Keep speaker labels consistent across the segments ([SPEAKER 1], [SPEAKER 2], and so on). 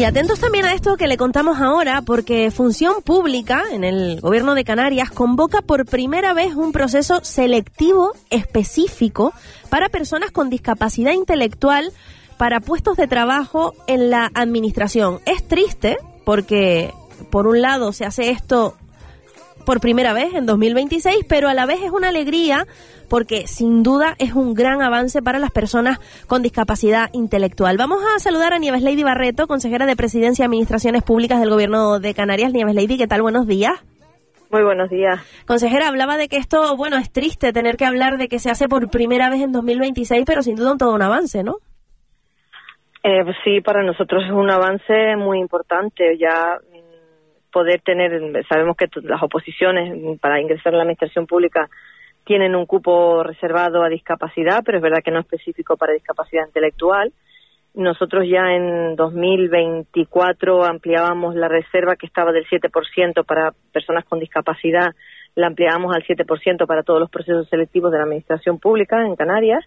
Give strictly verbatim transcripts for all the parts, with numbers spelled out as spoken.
[SPEAKER 1] Y atentos también a esto que le contamos ahora, porque Función Pública en el Gobierno de Canarias convoca por primera vez un proceso selectivo específico para personas con discapacidad intelectual para puestos de trabajo en la administración. Es triste porque, por un lado, se hace esto por primera vez en dos mil veintiséis, pero a la vez es una alegría porque sin duda es un gran avance para las personas con discapacidad intelectual. Vamos a saludar a Nieves Lady Barreto, consejera de Presidencia y Administraciones Públicas del Gobierno de Canarias. Nieves Lady, ¿qué tal? Buenos días.
[SPEAKER 2] Muy buenos días.
[SPEAKER 1] Consejera, hablaba de que esto, bueno, es triste tener que hablar de que se hace por primera vez en dos mil veintiséis, pero sin duda un todo un avance, ¿no?
[SPEAKER 2] Eh, pues sí, para nosotros es un avance muy importante. Ya poder tener, sabemos que las oposiciones para ingresar a la administración pública tienen un cupo reservado a discapacidad, pero es verdad que no es específico para discapacidad intelectual. Nosotros ya en dos mil veinticuatro ampliábamos la reserva que estaba del siete por ciento para personas con discapacidad, la ampliábamos al siete por ciento para todos los procesos selectivos de la administración pública en Canarias,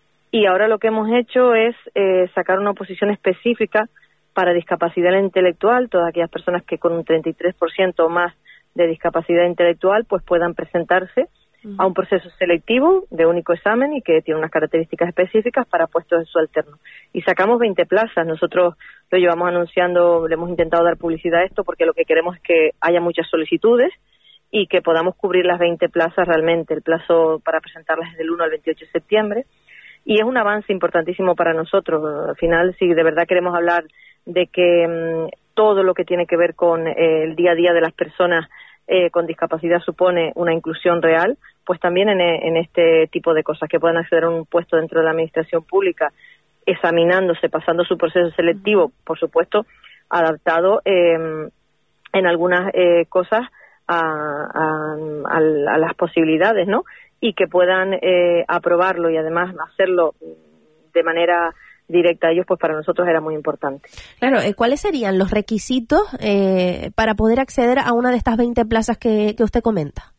[SPEAKER 2] y ahora lo que hemos hecho es eh, sacar una oposición específica para discapacidad intelectual. Todas aquellas personas que con un treinta y tres por ciento o más de discapacidad intelectual pues puedan presentarse uh-huh. a un proceso selectivo de único examen y que tiene unas características específicas para puestos de subalterno. Y sacamos veinte plazas. Nosotros lo llevamos anunciando, le hemos intentado dar publicidad a esto porque lo que queremos es que haya muchas solicitudes y que podamos cubrir las veinte plazas realmente. El plazo para presentarlas es del uno al veintiocho de septiembre y es un avance importantísimo para nosotros. Al final, si de verdad queremos hablar de que mmm, todo lo que tiene que ver con eh, el día a día de las personas eh, con discapacidad supone una inclusión real, pues también en, en este tipo de cosas, que puedan acceder a un puesto dentro de la administración pública, examinándose, pasando su proceso selectivo, por supuesto, adaptado eh, en algunas eh, cosas a, a, a, a las posibilidades, ¿no? Y que puedan eh, aprobarlo y además hacerlo de manera directa a ellos, pues para nosotros era muy importante.
[SPEAKER 1] Claro, eh, ¿cuáles serían los requisitos eh, para poder acceder a una de estas veinte plazas que, que usted comenta?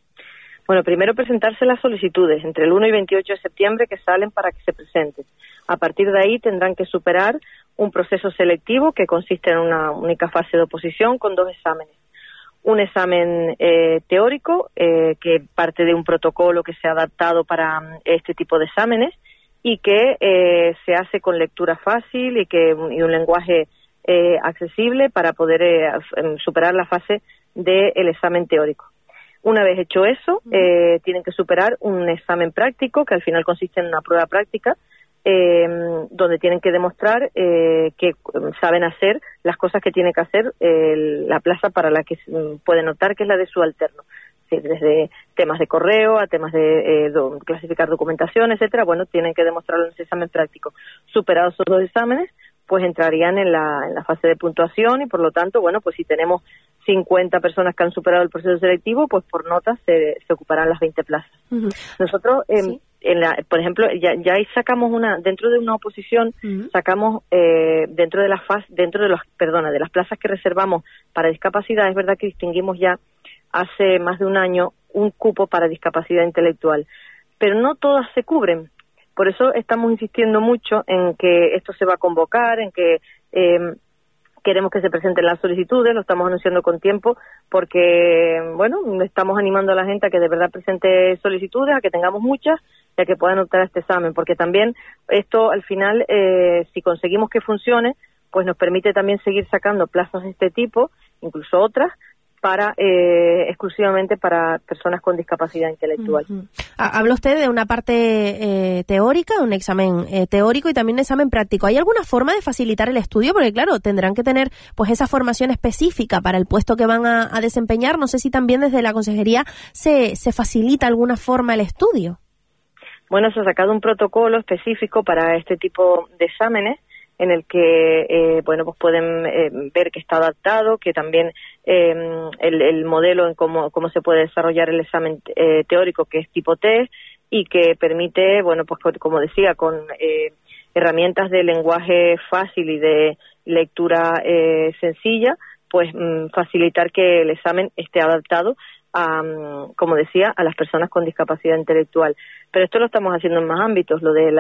[SPEAKER 2] Bueno, primero presentarse las solicitudes entre el uno y veintiocho de septiembre que salen para que se presenten. A partir de ahí tendrán que superar un proceso selectivo que consiste en una única fase de oposición con dos exámenes. Un examen eh, teórico eh, que parte de un protocolo que se ha adaptado para um, este tipo de exámenes y que eh, se hace con lectura fácil y que y un lenguaje eh, accesible para poder eh, superar la fase del examen teórico. Una vez hecho eso, eh, tienen que superar un examen práctico que al final consiste en una prueba práctica eh, donde tienen que demostrar eh, que saben hacer las cosas que tiene que hacer eh, la plaza para la que pueden optar, que es la de subalterno. Sí, desde temas de correo a temas de eh, do, clasificar documentación, etcétera. Bueno, tienen que demostrarlo en ese examen práctico. Superados esos dos exámenes, pues entrarían en la, en la fase de puntuación y por lo tanto, bueno, pues si tenemos cincuenta personas que han superado el proceso selectivo, pues por notas se, se ocuparán las veinte plazas. Uh-huh. Nosotros, eh, ¿Sí? en la, por ejemplo, ya, ya ahí sacamos una, dentro de una oposición, uh-huh. sacamos eh, dentro de las fase, dentro de los, perdona, de las plazas que reservamos para discapacidad, es verdad que distinguimos ya hace más de un año un cupo para discapacidad intelectual, pero no todas se cubren. Por eso estamos insistiendo mucho en que esto se va a convocar, en que eh, queremos que se presenten las solicitudes, lo estamos anunciando con tiempo, porque, bueno, estamos animando a la gente a que de verdad presente solicitudes, a que tengamos muchas y a que puedan optar a este examen, porque también esto al final, eh, si conseguimos que funcione, pues nos permite también seguir sacando plazas de este tipo, incluso otras, para eh, exclusivamente para personas con discapacidad intelectual.
[SPEAKER 1] Uh-huh. Habla usted de una parte eh, teórica, un examen eh, teórico y también un examen práctico. ¿Hay alguna forma de facilitar el estudio? Porque claro, tendrán que tener pues esa formación específica para el puesto que van a, a desempeñar. No sé si también desde la consejería se, se facilita alguna forma el estudio.
[SPEAKER 2] Bueno, se ha sacado un protocolo específico para este tipo de exámenes en el que eh, bueno pues pueden eh, ver que está adaptado, que también eh, el, el modelo en cómo, cómo se puede desarrollar el examen eh, teórico, que es tipo test, y que permite, bueno pues como decía, con eh, herramientas de lenguaje fácil y de lectura eh, sencilla, pues mm, facilitar que el examen esté adaptado a, como decía, a las personas con discapacidad intelectual. Pero esto lo estamos haciendo en más ámbitos. Lo de la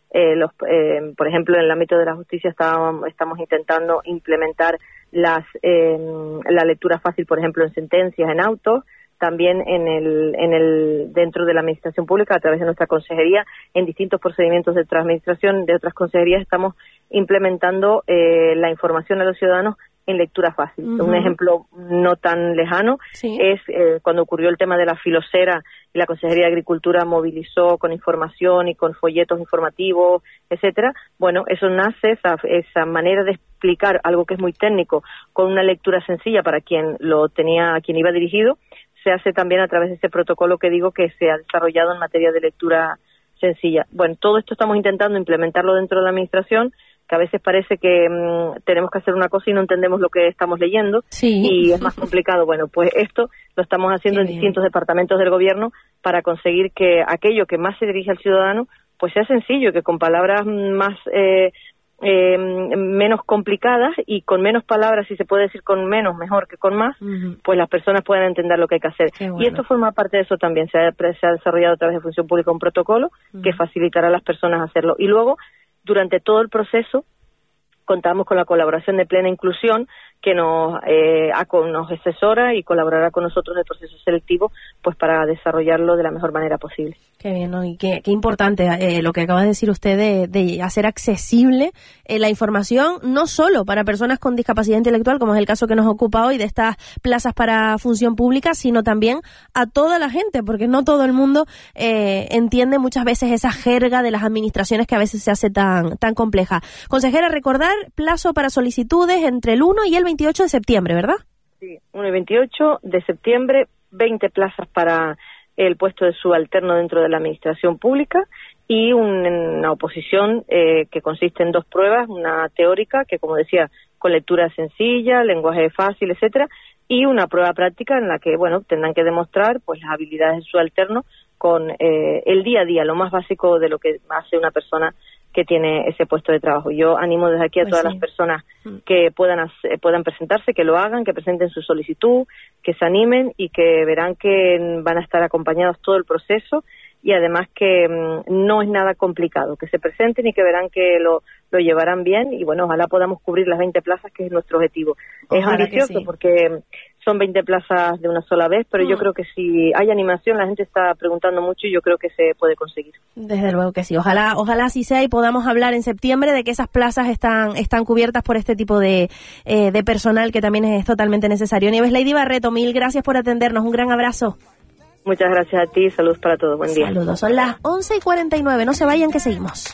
[SPEAKER 2] eh, los, eh, por ejemplo, en el ámbito de la justicia estábamos, estamos intentando implementar las eh, la lectura fácil, por ejemplo, en sentencias, en autos. También en el, en el, dentro de la administración pública, a través de nuestra consejería, en distintos procedimientos de otra administración, de otras consejerías, estamos implementando eh, la información a los ciudadanos en lectura fácil. Uh-huh. Un ejemplo no tan lejano sí. es eh, cuando ocurrió el tema de la filocera y la Consejería de Agricultura movilizó con información y con folletos informativos, etcétera. Bueno, eso nace, esa, esa manera de explicar algo que es muy técnico con una lectura sencilla para quien lo tenía, a quien iba dirigido, se hace también a través de ese protocolo que digo que se ha desarrollado en materia de lectura sencilla. Bueno, todo esto estamos intentando implementarlo dentro de la administración, que a veces parece que mmm, tenemos que hacer una cosa y no entendemos lo que estamos leyendo sí. y es más complicado. Bueno, pues esto lo estamos haciendo en distintos departamentos del gobierno para conseguir que aquello que más se dirige al ciudadano pues sea sencillo, que con palabras más eh, eh, menos complicadas y con menos palabras, si se puede decir con menos, mejor que con más, uh-huh. pues las personas puedan entender lo que hay que hacer. Bueno. Y esto forma parte de eso también. Se ha, se ha desarrollado a través de Función Pública un protocolo uh-huh. que facilitará a las personas hacerlo. Y luego, durante todo el proceso, contamos con la colaboración de Plena Inclusión, que nos, eh, nos asesora y colaborará con nosotros en el proceso selectivo pues para desarrollarlo de la mejor manera posible.
[SPEAKER 1] Qué bien, ¿no? Y qué, qué importante eh, lo que acaba de decir usted de, de hacer accesible eh, la información, no solo para personas con discapacidad intelectual, como es el caso que nos ocupa hoy de estas plazas para función pública, sino también a toda la gente, porque no todo el mundo eh, entiende muchas veces esa jerga de las administraciones que a veces se hace tan, tan compleja. Consejera, recordar, plazo para solicitudes entre el uno y el veintiocho de septiembre, ¿verdad?
[SPEAKER 2] Sí, uno y veintiocho de septiembre, veinte plazas para el puesto de subalterno dentro de la administración pública y un, una oposición eh, que consiste en dos pruebas, una teórica que, como decía, con lectura sencilla, lenguaje fácil, etcétera, y una prueba práctica en la que, bueno, tendrán que demostrar pues las habilidades de subalterno con eh, el día a día, lo más básico de lo que hace una persona que tiene ese puesto de trabajo. Yo animo desde aquí a pues todas sí. las personas que puedan hacer, puedan presentarse, que lo hagan, que presenten su solicitud, que se animen y que verán que van a estar acompañados todo el proceso y además que mmm, no es nada complicado, que se presenten y que verán que lo, lo llevarán bien y bueno, ojalá podamos cubrir las veinte plazas, que es nuestro objetivo. Ojalá. Es ambicioso sí. porque son veinte plazas de una sola vez, pero mm. yo creo que si hay animación, la gente está preguntando mucho y yo creo que se puede conseguir.
[SPEAKER 1] Desde luego que sí, ojalá ojalá así sea y podamos hablar en septiembre de que esas plazas están están cubiertas por este tipo de, eh, de personal que también es totalmente necesario. Nieves Lady Barreto, mil gracias por atendernos, un gran abrazo.
[SPEAKER 2] Muchas gracias a ti, saludos para todos, buen día.
[SPEAKER 1] Saludos, son las once y cuarenta y nueve, no se vayan que seguimos.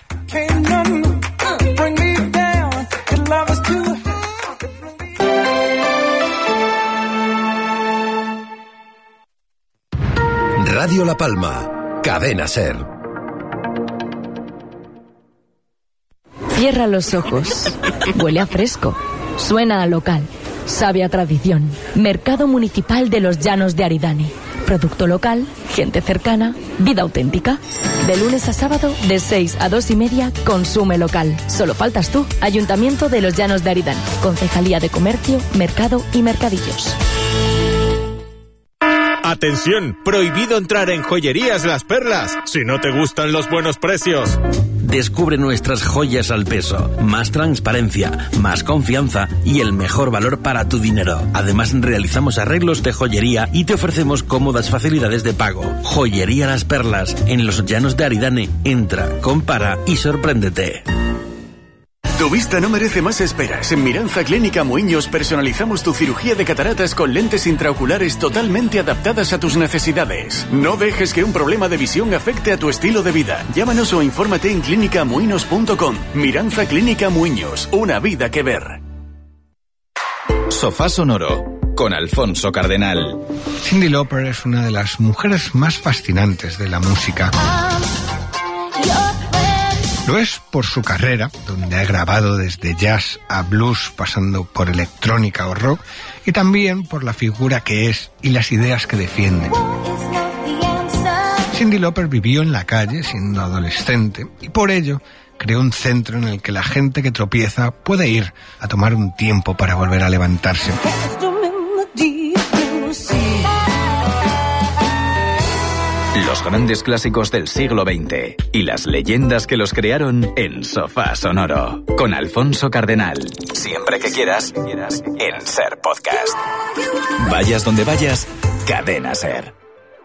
[SPEAKER 3] Radio La Palma, Cadena SER.
[SPEAKER 4] Cierra los ojos. Huele a fresco. Suena a local. Sabe a tradición. Mercado Municipal de los Llanos de Aridane. Producto local, gente cercana, vida auténtica. De lunes a sábado, de seis a dos y media, consume local. Solo faltas tú. Ayuntamiento de los Llanos de Aridane. Concejalía de Comercio, Mercado y Mercadillos.
[SPEAKER 5] Atención, prohibido entrar en Joyerías Las Perlas si no te gustan los buenos precios.
[SPEAKER 6] Descubre nuestras joyas al peso, más transparencia, más confianza y el mejor valor para tu dinero. Además, realizamos arreglos de joyería y te ofrecemos cómodas facilidades de pago. Joyería Las Perlas, en los Llanos de Aridane. Entra, compara y sorpréndete.
[SPEAKER 7] Tu vista no merece más esperas. En Miranza Clínica Muiños personalizamos tu cirugía de cataratas con lentes intraoculares totalmente adaptadas a tus necesidades. No dejes que un problema de visión afecte a tu estilo de vida. Llámanos o infórmate en clínica muinos punto com. Miranza Clínica Muiños, una vida que ver.
[SPEAKER 8] Sofá Sonoro, con Alfonso Cardenal.
[SPEAKER 9] Cyndi Lauper es una de las mujeres más fascinantes de la música. Lo es por su carrera, donde ha grabado desde jazz a blues, pasando por electrónica o rock, y también por la figura que es y las ideas que defiende. Cyndi Lauper vivió en la calle siendo adolescente y por ello creó un centro en el que la gente que tropieza puede ir a tomar un tiempo para volver a levantarse.
[SPEAKER 8] Los grandes clásicos del siglo veinte y las leyendas que los crearon en Sofá Sonoro. Con Alfonso Cardenal. Siempre que quieras, en Ser Podcast. Vayas donde vayas, Cadena Ser.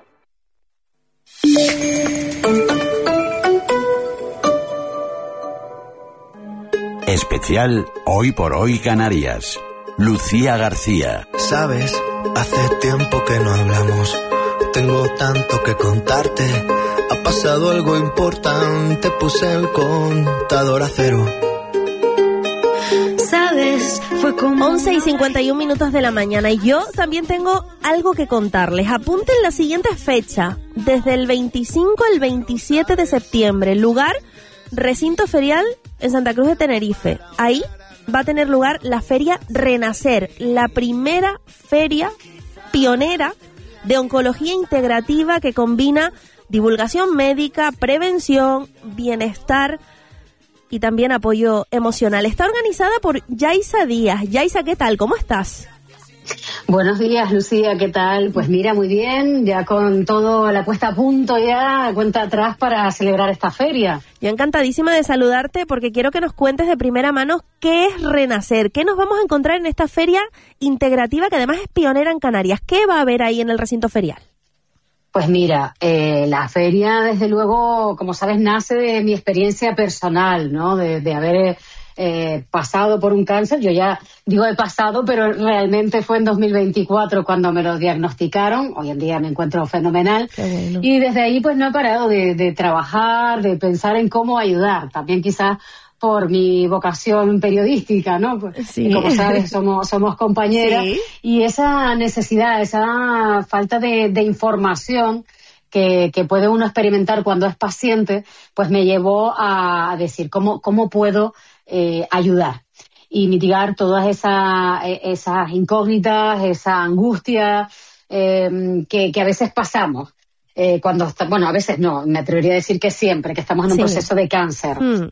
[SPEAKER 10] Especial Hoy por Hoy Canarias. Lucía García.
[SPEAKER 11] Sabes, hace tiempo que no hablamos. Tengo tanto que contarte. Ha pasado algo importante. Puse el contador a cero.
[SPEAKER 1] ¿Sabes? Fue como once y cincuenta y un minutos de la mañana y yo también tengo algo que contarles. Apunten la siguiente fecha. Desde el veinticinco al veintisiete de septiembre. Lugar, recinto ferial en Santa Cruz de Tenerife. Ahí va a tener lugar la Feria Renacer. La primera feria pionera de oncología integrativa que combina divulgación médica, prevención, bienestar y también apoyo emocional. Está organizada por Yaisa Díaz. Yaisa, ¿qué tal? ¿Cómo estás?
[SPEAKER 12] Buenos días, Lucía, ¿qué tal? Pues mira, muy bien, ya con todo la puesta a punto ya, cuenta atrás para celebrar esta feria.
[SPEAKER 1] Yo encantadísima de saludarte porque quiero que nos cuentes de primera mano qué es Renacer, qué nos vamos a encontrar en esta feria integrativa que además es pionera en Canarias. ¿Qué va a haber ahí en el recinto ferial?
[SPEAKER 12] Pues mira, eh, la feria desde luego, como sabes, nace de mi experiencia personal, ¿no? De, de haber eh, pasado por un cáncer. Yo ya digo he pasado, pero realmente fue en dos mil veinticuatro cuando me lo diagnosticaron. Hoy en día me encuentro fenomenal.
[SPEAKER 1] Qué bueno.
[SPEAKER 12] Y desde ahí pues no he parado de, de trabajar, de pensar en cómo ayudar. También quizás por mi vocación periodística, ¿no?
[SPEAKER 1] Sí.
[SPEAKER 12] Como sabes, somos somos compañeras.
[SPEAKER 1] Sí.
[SPEAKER 12] Y esa necesidad, esa falta de, de información que, que puede uno experimentar cuando es paciente, pues me llevó a decir, ¿cómo, cómo puedo eh, ayudar? Y mitigar todas esas, esas incógnitas, esa angustia eh, que, que a veces pasamos. Eh, cuando está, bueno, a veces no, me atrevería a decir que siempre, que estamos en un
[SPEAKER 1] Sí.
[SPEAKER 12] proceso de cáncer.
[SPEAKER 1] Mm.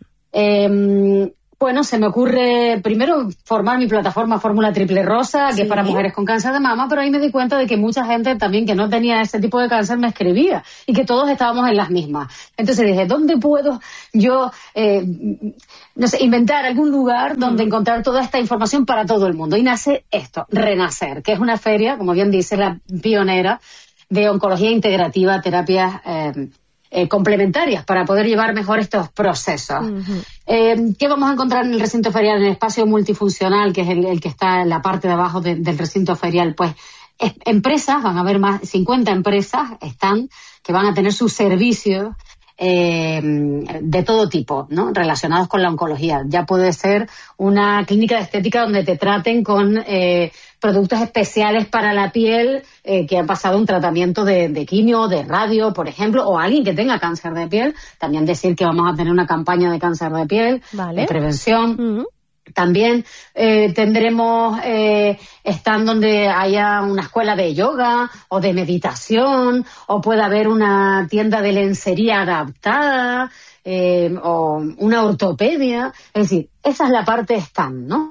[SPEAKER 12] Eh, bueno, se me ocurre primero formar mi plataforma Fórmula Triple Rosa, que
[SPEAKER 1] Sí.
[SPEAKER 12] es para mujeres con cáncer de mama, pero ahí me di cuenta de que mucha gente también que no tenía ese tipo de cáncer me escribía y que todos estábamos en las mismas. Entonces dije, ¿dónde puedo yo eh, no sé, inventar algún lugar donde mm. encontrar toda esta información para todo el mundo? Y nace esto, Renacer, que es una feria, como bien dice, la pionera de oncología integrativa, terapias eh, Eh, complementarias para poder llevar mejor estos procesos. Uh-huh. Eh, ¿Qué vamos a encontrar en el recinto ferial, en el espacio multifuncional, que es el, el que está en la parte de abajo de, del recinto ferial? Pues es, empresas, van a haber más de cincuenta empresas, están, que van a tener sus servicios eh, de todo tipo, ¿no? Relacionados con la oncología. Ya puede ser una clínica de estética donde te traten con eh, productos especiales para la piel eh, que han pasado un tratamiento de, de quimio, de radio, por ejemplo, o alguien que tenga cáncer de piel. También decir que vamos a tener una campaña de cáncer de piel,
[SPEAKER 1] vale.
[SPEAKER 12] de prevención.
[SPEAKER 1] Uh-huh.
[SPEAKER 12] También eh, tendremos eh, stand donde haya una escuela de yoga o de meditación, o puede haber una tienda de lencería adaptada eh, o una ortopedia. Es decir, esa es la parte stand, ¿no?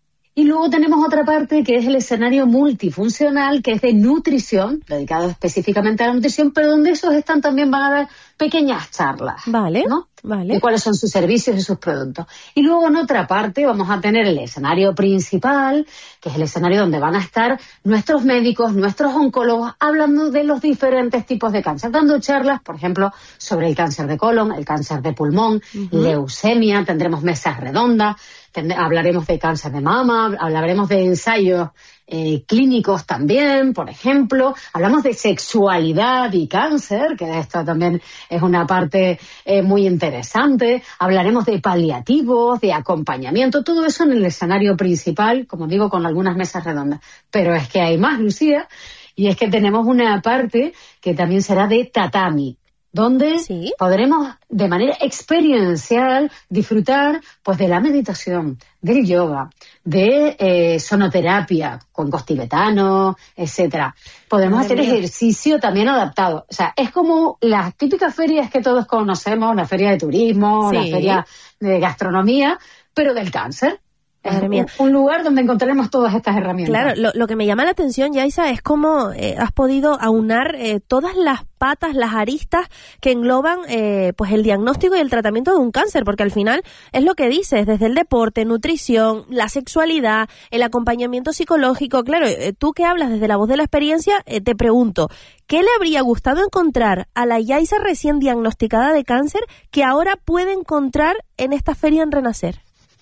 [SPEAKER 12] Y luego tenemos otra parte que es el escenario multifuncional, que es de nutrición, dedicado específicamente a la nutrición, pero donde esos están también van a dar pequeñas charlas.
[SPEAKER 1] Vale,
[SPEAKER 12] ¿no?
[SPEAKER 1] vale.
[SPEAKER 12] De cuáles son sus servicios y sus productos. Y luego en otra parte vamos a tener el escenario principal, que es el escenario donde van a estar nuestros médicos, nuestros oncólogos, hablando de los diferentes tipos de cáncer, dando charlas, por ejemplo, sobre el cáncer de colon, el cáncer de pulmón, uh-huh. leucemia, tendremos mesas redondas, tend- hablaremos de cáncer de mama, hablaremos de ensayos Eh, clínicos también, por ejemplo, hablamos de sexualidad y cáncer, que esto también es una parte eh, muy interesante, hablaremos de paliativos, de acompañamiento, todo eso en el escenario principal, como digo, con algunas mesas redondas. Pero es que hay más, Lucía, y es que tenemos una parte que también será de tatami, donde ¿Sí? podremos de manera experiencial disfrutar pues de la meditación, del yoga, de eh, sonoterapia con costibetano, etcétera. Podremos Madre hacer mía. ejercicio también adaptado. O sea, es como las típicas ferias que todos conocemos, la feria de turismo, sí. la feria de gastronomía, pero del cáncer.
[SPEAKER 1] Madre mía.
[SPEAKER 12] Un, un lugar donde encontraremos todas estas herramientas.
[SPEAKER 1] Claro, lo, lo que me llama la atención, Yaiza, es cómo eh, has podido aunar eh, todas las patas, las aristas que engloban eh, pues el diagnóstico y el tratamiento de un cáncer, porque al final es lo que dices, desde el deporte, nutrición, la sexualidad, el acompañamiento psicológico. Claro, eh, tú que hablas desde la voz de la experiencia, eh, te pregunto, ¿qué le habría gustado encontrar a la Yaiza recién diagnosticada de cáncer que ahora puede encontrar en esta feria en Renacer?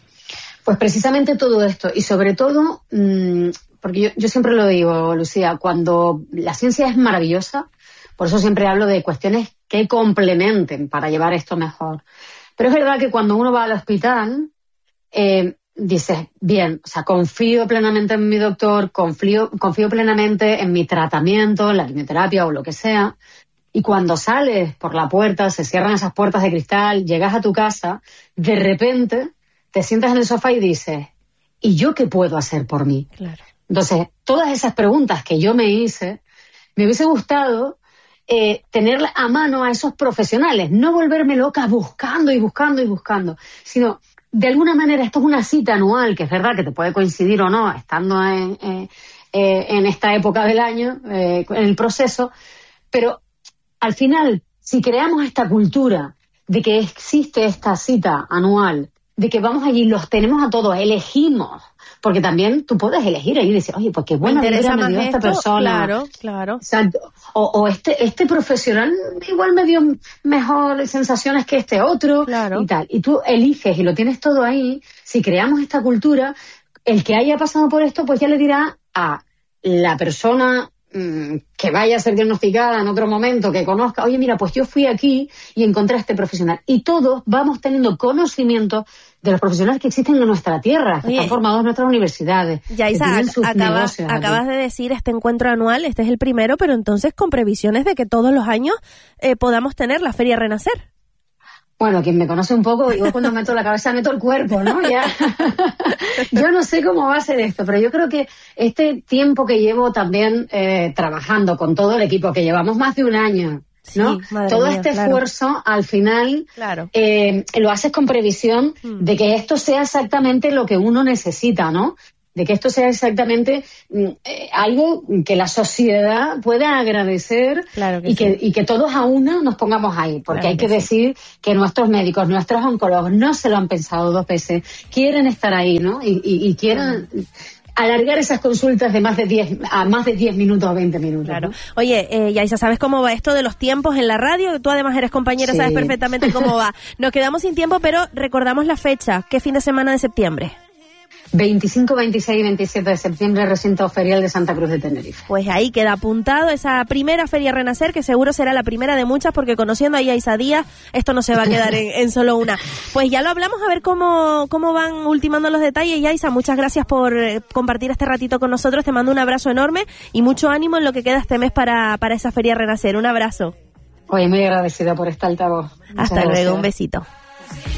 [SPEAKER 12] Pues precisamente todo esto, y sobre todo, mmm, porque yo, yo siempre lo digo, Lucía, cuando la ciencia es maravillosa, por eso siempre hablo de cuestiones que complementen para llevar esto mejor. Pero es verdad que cuando uno va al hospital, eh, dices, bien, o sea, confío plenamente en mi doctor, confío, confío plenamente en mi tratamiento, en la quimioterapia o lo que sea, y cuando sales por la puerta, se cierran esas puertas de cristal, llegas a tu casa, de repente te sientas en el sofá y dices, ¿y yo qué puedo hacer por mí?
[SPEAKER 1] Claro.
[SPEAKER 12] Entonces, todas esas preguntas que yo me hice, me hubiese gustado eh, tener a mano a esos profesionales, no volverme loca buscando y buscando y buscando, sino, de alguna manera, esto es una cita anual, que es verdad que te puede coincidir o no, estando en, eh, eh, en esta época del año, eh, en el proceso, pero al final, si creamos esta cultura de que existe esta cita anual, de que vamos allí, los tenemos a todos, elegimos, porque también tú puedes elegir ahí y decir, oye, pues qué buena vibra me dio esta persona.
[SPEAKER 1] Claro, claro.
[SPEAKER 12] Exacto. O, o este, este profesional igual me dio mejores sensaciones que este otro,
[SPEAKER 1] claro.
[SPEAKER 12] Y tal. Y tú eliges y lo tienes todo ahí. Si creamos esta cultura, el que haya pasado por esto, pues ya le dirá a la persona que vaya a ser diagnosticada en otro momento, que conozca, oye, mira, pues yo fui aquí y encontré a este profesional. Y todos vamos teniendo conocimiento de los profesionales que existen en nuestra tierra, que Oye, están formados en nuestras universidades.
[SPEAKER 1] Yaiza, acaba, acabas de decir este encuentro anual, este es el primero, pero entonces con previsiones de que todos los años eh, podamos tener la Feria Renacer.
[SPEAKER 12] Bueno, quien me conoce un poco, yo cuando meto la cabeza meto el cuerpo, ¿no? Ya. Yo no sé cómo va a ser esto, pero yo creo que este tiempo que llevo también eh, trabajando con todo el equipo, que llevamos más de un año, ¿no? Sí, todo mía, este claro. esfuerzo, al final,
[SPEAKER 1] claro.
[SPEAKER 12] eh, lo haces con previsión mm. de que esto sea exactamente lo que uno necesita, ¿no? De que esto sea exactamente eh, algo que la sociedad pueda agradecer
[SPEAKER 1] claro que
[SPEAKER 12] y,
[SPEAKER 1] sí.
[SPEAKER 12] que, y que todos a una nos pongamos ahí, porque claro hay que, que decir sí. que nuestros médicos, nuestros oncólogos no se lo han pensado dos veces, quieren estar ahí, ¿no? Y, y, y quieren mm. alargar esas consultas de más de diez a más de diez minutos o veinte minutos.
[SPEAKER 1] Claro.
[SPEAKER 12] ¿no?
[SPEAKER 1] Oye, eh, Yaiza, ¿sabes cómo va esto de los tiempos en la radio? Tú además eres compañera, sí. sabes perfectamente cómo va. Nos quedamos sin tiempo, pero recordamos la fecha. ¿Qué fin de semana de septiembre?
[SPEAKER 12] veinticinco, veintiséis y veintisiete de septiembre, recinto ferial de Santa Cruz de Tenerife.
[SPEAKER 1] Pues ahí queda apuntado esa primera Feria Renacer, que seguro será la primera de muchas, porque conociendo a Yaiza Díaz, esto no se va a quedar en, en solo una. Pues ya lo hablamos, a ver cómo, cómo van ultimando los detalles. Yaiza, muchas gracias por eh, compartir este ratito con nosotros. Te mando un abrazo enorme y mucho ánimo en lo que queda este mes para, para esa Feria Renacer. Un abrazo.
[SPEAKER 12] Oye, muy agradecida por este altavoz.
[SPEAKER 1] Muchas Hasta gracias. Luego, un besito.